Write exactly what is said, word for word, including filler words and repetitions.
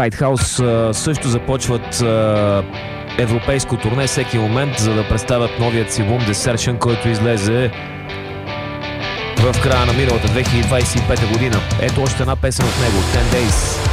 Spitehouse също започват европейско турне всеки момент, за да представят новият си албум Desertion, който излезе в края на миналата две хиляди двадесет и пета година. Ето още една песен от него, Ten Days.